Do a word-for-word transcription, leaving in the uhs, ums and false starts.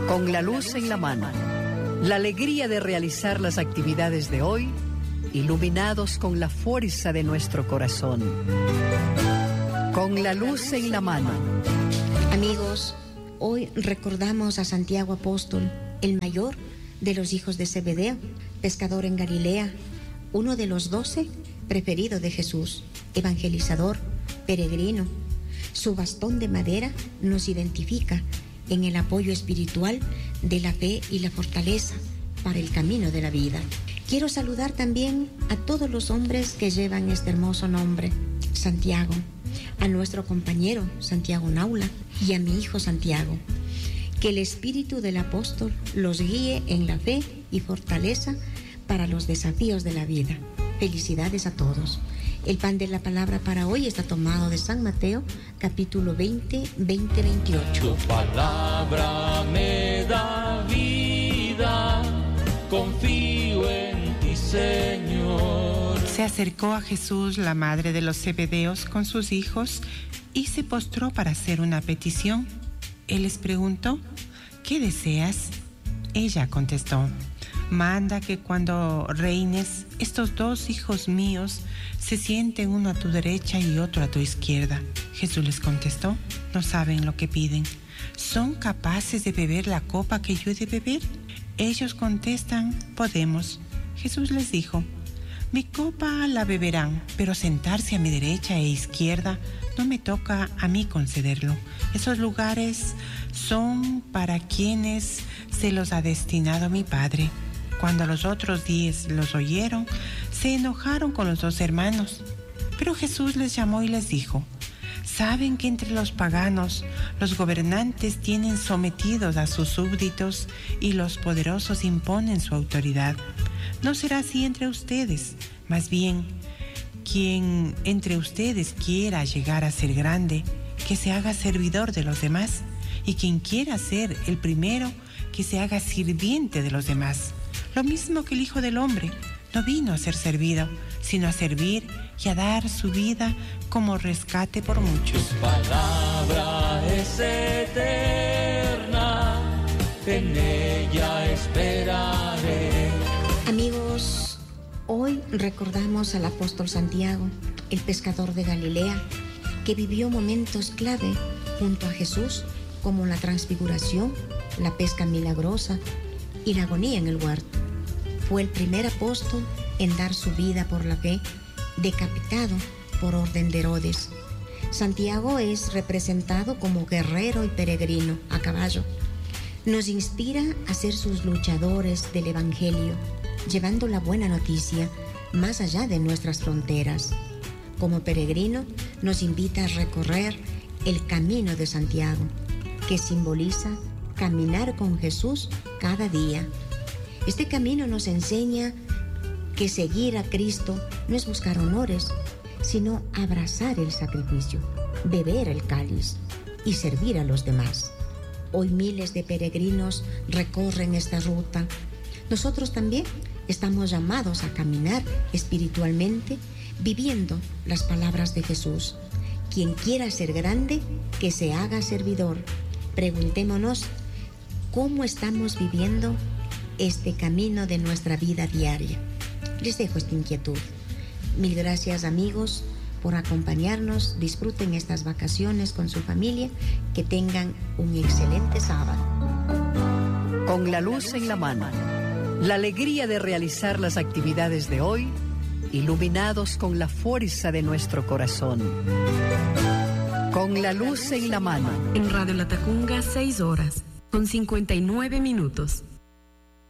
Con la luz en la mano, la alegría de realizar las actividades de hoy, iluminados con la fuerza de nuestro corazón. Con la luz en la mano. Amigos, hoy recordamos a Santiago Apóstol, el mayor de los hijos de Zebedeo, pescador en Galilea, uno de los doce preferido de Jesús, evangelizador, peregrino. Su bastón de madera nos identifica en el apoyo espiritual de la fe y la fortaleza para el camino de la vida. Quiero saludar también a todos los hombres que llevan este hermoso nombre, Santiago, a nuestro compañero Santiago Naula y a mi hijo Santiago. Que el espíritu del apóstol los guíe en la fe y fortaleza para los desafíos de la vida. Felicidades a todos. El pan de la palabra para hoy está tomado de San Mateo, capítulo veinte, veinte, veintiocho. Tu palabra me da vida, confío en ti, Señor. Se acercó a Jesús la madre de los Zebedeos con sus hijos y se postró para hacer una petición. Él les preguntó, ¿qué deseas? Ella contestó, manda que cuando reines, estos dos hijos míos se sienten uno a tu derecha y otro a tu izquierda. Jesús les contestó, no saben lo que piden. ¿Son capaces de beber la copa que yo he de beber? Ellos contestan, podemos. Jesús les dijo, mi copa la beberán, pero sentarse a mi derecha e izquierda no me toca a mí concederlo. Esos lugares son para quienes se los ha destinado mi Padre. Cuando los otros diez los oyeron, se enojaron con los dos hermanos. Pero Jesús les llamó y les dijo, ¿saben que entre los paganos los gobernantes tienen sometidos a sus súbditos y los poderosos imponen su autoridad? No será así entre ustedes, más bien, quien entre ustedes quiera llegar a ser grande, que se haga servidor de los demás, y quien quiera ser el primero, que se haga sirviente de los demás. Lo mismo que el Hijo del Hombre, no vino a ser servido, sino a servir y a dar su vida como rescate por muchos. Tu palabra es eterna, en ella esperaré. Amigos, hoy recordamos al apóstol Santiago, el pescador de Galilea, que vivió momentos clave junto a Jesús, como la transfiguración, la pesca milagrosa y la agonía en el huerto. Fue el primer apóstol en dar su vida por la fe, decapitado por orden de Herodes. Santiago es representado como guerrero y peregrino a caballo. Nos inspira a ser sus luchadores del Evangelio, llevando la buena noticia más allá de nuestras fronteras. Como peregrino, nos invita a recorrer el camino de Santiago, que simboliza caminar con Jesús cada día. Este camino nos enseña que seguir a Cristo no es buscar honores, sino abrazar el sacrificio, beber el cáliz y servir a los demás. Hoy miles de peregrinos recorren esta ruta. Nosotros también estamos llamados a caminar espiritualmente, viviendo las palabras de Jesús. Quien quiera ser grande, que se haga servidor. Preguntémonos, ¿cómo estamos viviendo este camino de nuestra vida diaria? Les dejo esta inquietud. Mil gracias, amigos, por acompañarnos. Disfruten estas vacaciones con su familia. Que tengan un excelente sábado. Con la luz en la mano, la alegría de realizar las actividades de hoy, iluminados con la fuerza de nuestro corazón. Con la luz en la mano. En Radio Latacunga, seis horas, con cincuenta y nueve minutos.